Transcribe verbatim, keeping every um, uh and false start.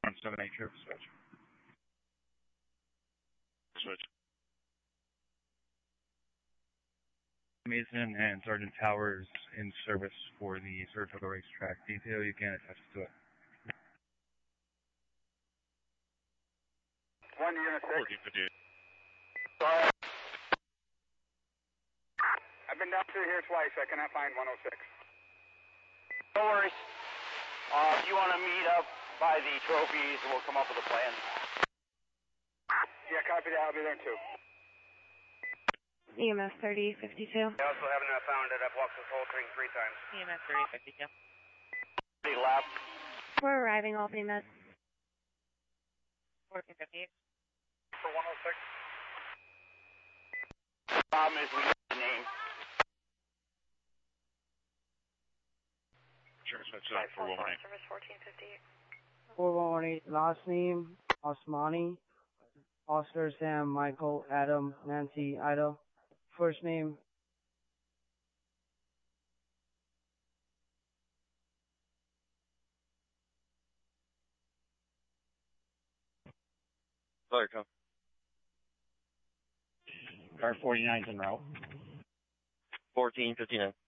one seven eight, trip switch. Switch. Mason and Sergeant Towers in service for the Saratoga Racetrack detail. You can attach to it. One unit six. fourteen fifty-eight. Sorry. I've been down through here twice. I cannot find one oh six. No worries. Uh, if you want to meet up by the trophies, we'll come up with a plan. Yeah, copy that. I'll be there too. E M S thirty fifty-two. I also haven't found it. I've walked this whole thing three times. E M S thirty fifty-two. Pretty left. We're arriving, all females. fourteen fifty-eight. For one oh six. Problem is we need the name. Sure, switch that for one one eight. Service fourteen fifty-eight. four one one eight, last name, Osmani. Oscar, Sam, Michael, Adam, Nancy, Ida. First name, Sorry, come. Car forty-nine's en route. fourteen fifty-nine.